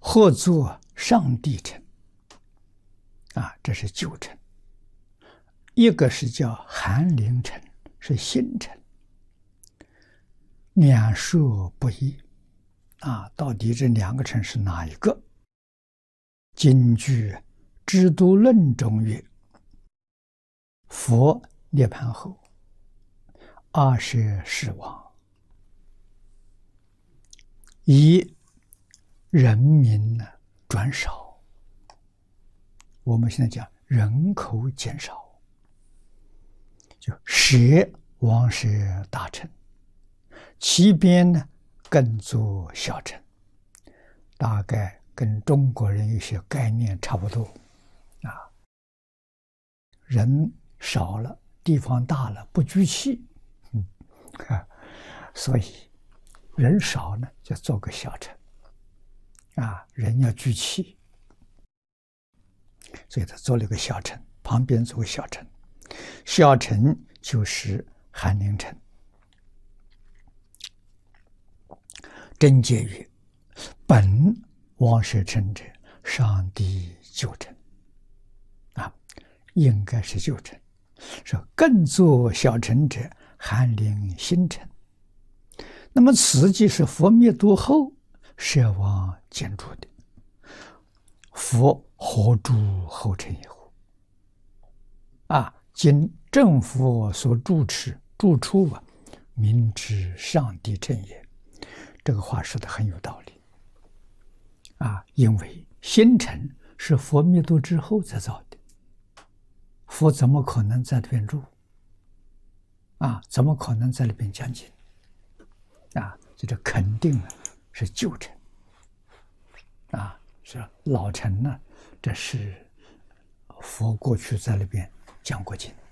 或作上帝城，这是旧城；一个是叫翰林城，是新城。两说不一，到底这两个城是哪一个？经据《支都论》中曰：佛涅盘后，20世亡，以人民转少。我们现在讲人口减少，就舍王舍大城，其边呢更作小城，大概跟中国人有些概念差不多人少了，地方大了，不聚气，所以人少呢，就做个小城，人要聚气，所以他做了一个小城，旁边做个小城，小城就是翰林城。真解曰：本王舍城者，上帝旧城，应该是旧城。说更作小城者，翰林新城。那么此即是佛灭度后舍王建筑的，佛何住后城也乎？今政府所住处名之上帝城也。这个话说的很有道理因为新城是佛灭度之后才造的，佛怎么可能在那边住怎么可能在那边讲经这肯定是旧城是老城呢，这是佛过去在那边讲过经